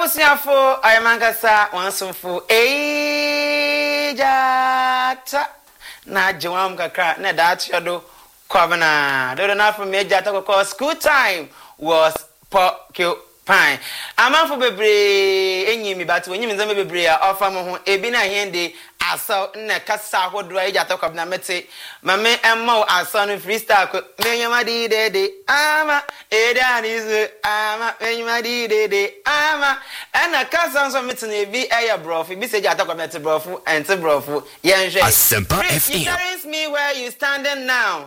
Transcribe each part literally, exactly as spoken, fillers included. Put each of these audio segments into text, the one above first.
Abusiafo ayamankasa wansumfo ejata na jewam kakra na daatiodo kwabana dodo na from ejata kokko school time was porcupine amanfo bebre enyi mi batu enyi mi nzama bebre a ofa mo ho ebi na hende asa na kasa hodo ejata kwabana mete mame emma asa no freestyle ko menyama di de de ama edanizu ama menyama di de de ama ena kasa nso mete na ebi eya brofu bi se ejata kwabana mete brofu ente brofu yenhwe Asempa F M. You telling me where you standing now?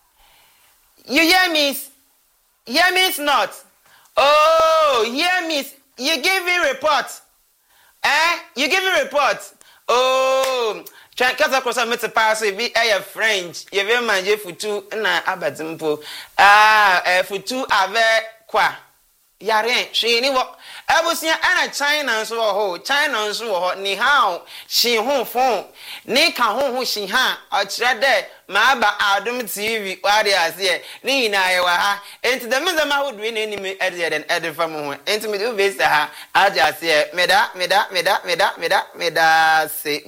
You hear me? Hear me not? Oh, hear me? You give me report. Eh? You give me report. Oh, try kasa cross me to pass be a French. You be man je futu na abadimpo. Ah, eh futu ave kwa. Yare she ni wo abusia ana China nso wo ho China nso wo ho ni how she ho phone ni ka ho ho she ha a kire de ma ba adum T V wade ase ni na ye wa ha enti the menza ma hodu ni ni me ede den ede fam ho enti me do base ha aja ase meda meda meda meda meda meda se.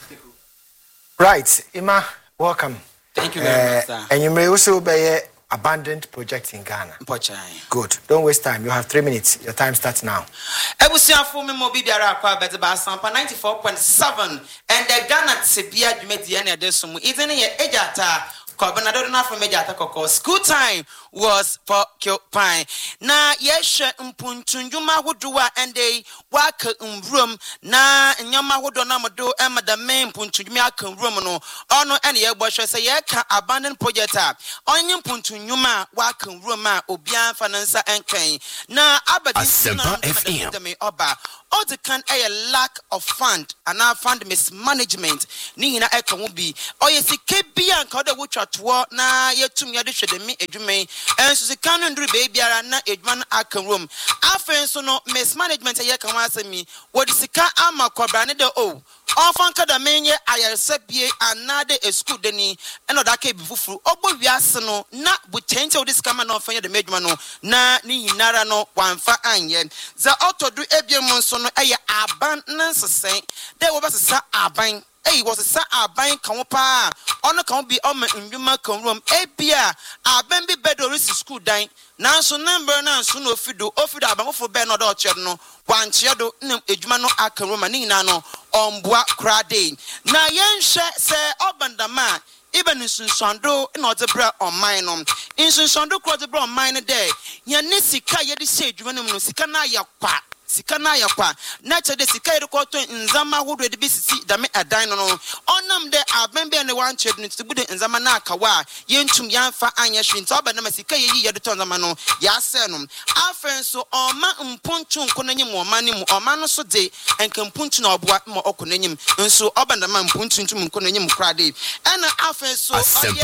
Right, Ima, welcome. Thank you very much, sir. And you may also be abandoned project in Ghana. Pochai. Good. Don't waste time. You have three minutes. Your time starts now. Ebusiafo me mo bibiara akwa beteba sampa ninety-four point seven and the Ghana Tibia Dwumedi na de somu izene ye ejata kwabana na from ejata kokko school time was porcupine na yehwe mpuntunjuma hodoa and they waka umrum na nyama hodo na modo emada main mpuntunjuma aka umrum no ono ene ye bohwe say ye ka abandoned project a onye mpuntunjuma waka umrum a obian fanansa enkan na abadi na me oba all the can a lack of fund and our fund mismanagement ni hina eka wo bi oyesike bia nka oda wo twatwo na yetum yade hwede me edwumen enso se kan nduru beebiara na edwuma aka room afen so no mismanagement ye kan wasemi wo di sika ama kobra ne de o ofan kada menye ayesebie anade a school deni eno da ka bi fufuru ogbo wiase no na butente o diskama na ofan ye de medwuma no na ni hinara no wanfa anye za otodu ebiemu nso no eye aban nansesen de wo basesa aban Hey, was a sa aban kan pa ono kan bi o ma ndwuma kan room ebia aban bi bedo resi school dan nanso number na so no fido ofido aban fo be no do che no wanche do nem edwuma no aka room ni na no omboa krade na yenhwe se obandama even nsunsuando na odebra online no nsunsuando kro odebra online de ya ne sika ye de se edwuma no sika na yakwa sika na yakwa na chede sika yedekwoto nzama hodo de bisisi dame adan no no onam de abembe ne wan chede no tibude nzama na akawa yentum yanfa anya hwinta oba na sika yeyi yede to nzama no ya se no afen so oma mponchu nkonanyim oma ne mu oma no so de enka mponchu na oboa ma okonanyim nso oba na ma mponchu ntum nkonanyim krade ena afen so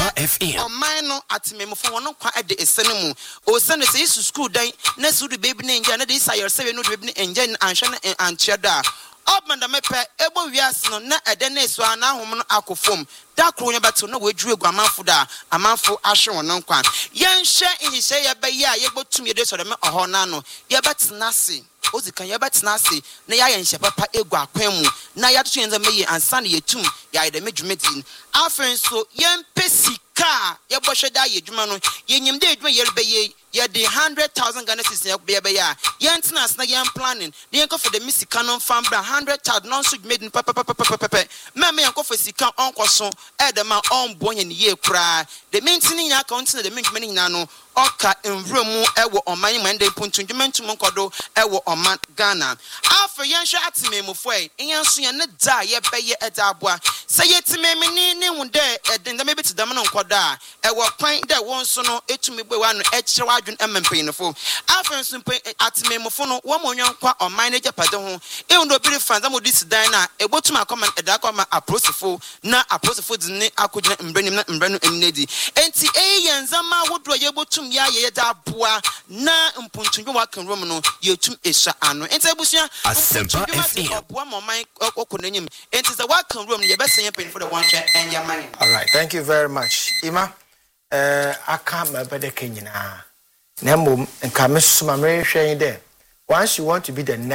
oye oma no atememfo wono kwa ade esene mu o sene se isu school dan na su de baby na nja na de isa yourself no de baby engine anhwe na ancheda obmanda mepe ebo wiase no na ede na esu ana ahom no akofom da kro nya beto na wadwu egu amanfo da amanfo ahwe won nkwa yenhye nhye ye be ya ye botum ye de so de me oho na no ye betena se ozikan ye betena se na ya yenhye papa egu akwan mu na ya to yenza meye ansa na yetum ya de medwumedi afen so yempesi ka ye bohwe da ye dwuma no yenyim de dwuma ye be ye ye de one hundred thousand Ghana cedis ye be be ya yentina as na yen planning de yen ko for the misika no fambra one hundred thousand non so made in papa papa papa me me yen ko for sika onkoso e de ma on bonye ne ye kura de mentini nya account na de mentuma ni nya no oka envromu ewo oman man de puntunjumentum nkodo ewo oman Ghana afa yen hwe atememufo e yen so ye ne da ye be ye eda aboa se ye tememi ni ne hu de eden da me beti dam no nkodo a ewo kwan de won so no etumi gbe wa no e kire wa adwun emempeinfo afa so atememufo no wo mo nwankwa oman ne japade ho e hu do biri fanza mo dis dan na ebotum akoma eda akoma aprosifo na aprosifo dine akogina mbrenim na mbrenu emnedi enti e yen zama wodo ye botum ya ye da boa na mpuntunju wa kan rom no yetum esha ano enti abusia Asempa F M boa mo man okonanyim enti za wa kan rom no ye besen ye pen for the one share and your money. All right, thank you very much. Ima, uh, aka mabede kenyina. Nemo nka mesuma me hwe there. Once you want to be the next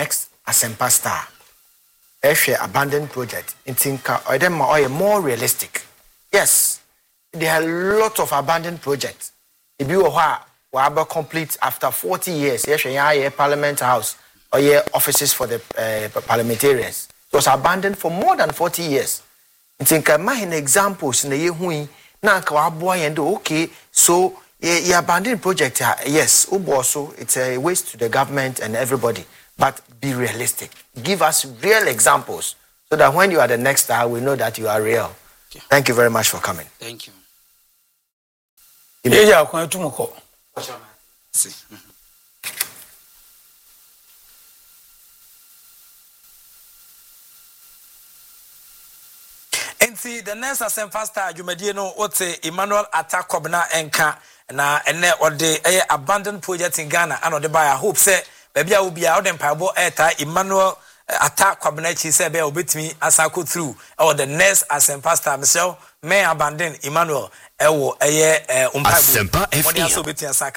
Asempa Star. Actually, abandoned project. In Tinka, or them are more realistic. Yes, there are a lot of abandoned projects. If you are we complete after forty years, yes, you have Parliament House or yeah, offices for the uh, parliamentarians. It was abandoned for more than forty years. In Tinka, my examples in the year when now boy and okay, so yeah, abandoned project. Yes, also it's a waste to the government and everybody. But be realistic. Give us real examples so that when you are the next star, we know that you are real. Yeah. Thank you very much for coming. Thank you. Yeah, I'm to Moko. And see, the next Asempa Star, you may know what Emmanuel Atta Kwabena Enka na ene or the abandoned project in Ghana and the buyer hope say. Baby, I will be out and Pabo Eta Emmanuel Atta Kwabena Chisebe obetimi asako through or the next Asempa Star myself may abandon Emmanuel Ewo Eye Asempa F M. This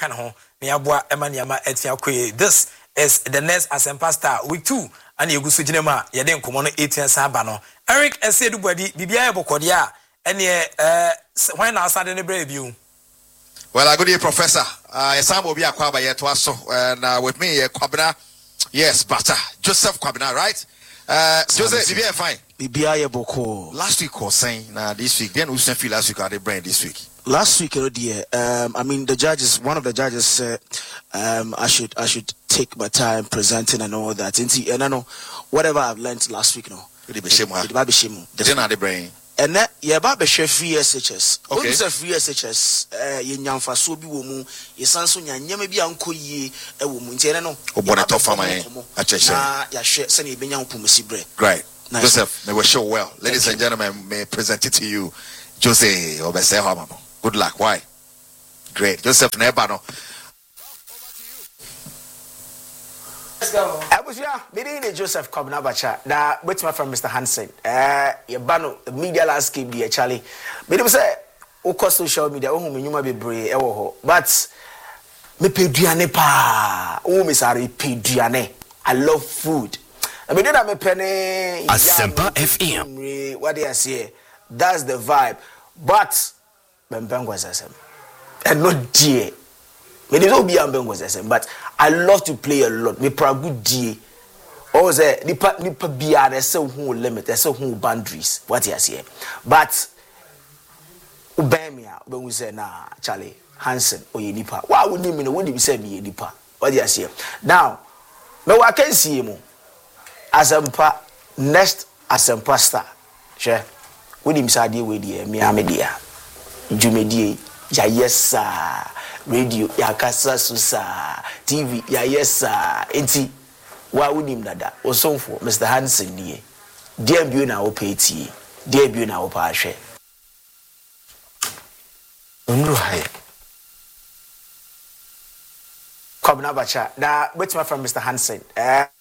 is the next Asempa Star week two and you go to Jinema Yaden Komono eighteen Sabano. Eric and said body Bibia Bokodia and uh when I started the brave you. Well, a good day, Professor. Uh, some will be a kwaba yet also, and uh, with me, uh, Kwabena, yes, but uh, Joseph Kwabena, right? Uh, Joseph, you fine. Bibia Boko. Last week was saying, uh, this week, then we feel last week, are they brain this week? Last week, oh dear. Um, I mean, the judges, one of the judges said, um, I should, I should take my time presenting and all that. And I know whatever I've learned last week, no. It be shame, it be shame. Then are they brain? And that yeah, about the free S H S. Okay. What free S H S? Uh, you nyam fa so bi wo mu. Ye sanso nya nyama bi anko yie e wo mu. Nti no. Obone to fama e. Acheche. Na ya hwe se na ebenya opomasi bre. Right. Nice. Joseph, may we show well. Ladies Thank and you. Gentlemen, may present it to you. Jose Obese Hamamo. Good luck. Why? Great. Joseph Nebano. Let's go. I was yeah, meeting Joseph Kwabena Bacha. That wait my friend Mister Hansen. Uh, your bano the media landscape dear Charlie. But him say, o cost social media, o me nyuma bebre e wo ho. But me peduane pa. O me sare peduane. I love food. I mean that me pene Asempa F M. What they say? That's the vibe. But Bembengo asem. And not dear. Me dey be Bembengo asem, but I love to play a lot. Me pra good day. Or say nipa nipa bia there say who limit, there say who boundaries. What you say? But ubemia when we say nah Charlie Hansen or ye nipa. Why would you mean when you say me nipa? What you say? Now, me wa can see him. Asempa next Asempa Star. Sure. When him say dey we dey me amedia. Jumedie ya yes sir. Radio ya kasa susa T V ya yes sir enti wa wunim dada osonfo Mister Hansen nie dia bio na wo peti dia bio na wo pa hwe onru hai Kwabena Bacha da wetin from Mister Hansen eh